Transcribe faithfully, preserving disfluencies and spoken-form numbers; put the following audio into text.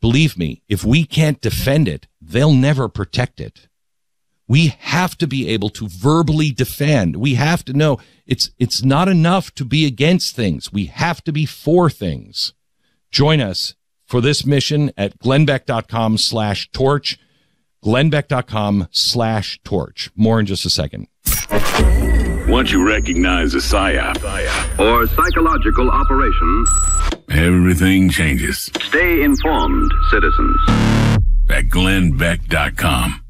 believe me, if we can't defend it, they'll never protect it. We have to be able to verbally defend. We have to know it's it's not enough to be against things. We have to be for things. Join us for this mission at glennbeck.com slash torch. glennbeck.com slash torch. More in just a second. Once you recognize a psyop or psychological operation, everything changes. Stay informed, citizens. At glenn beck dot com.